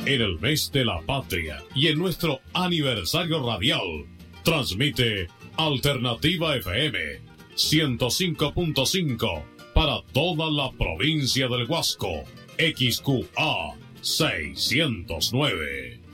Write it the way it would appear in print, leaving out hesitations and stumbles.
En el mes de la patria y en nuestro aniversario radial, transmite Alternativa FM 105.5 para toda la provincia del Huasco. XQA 609.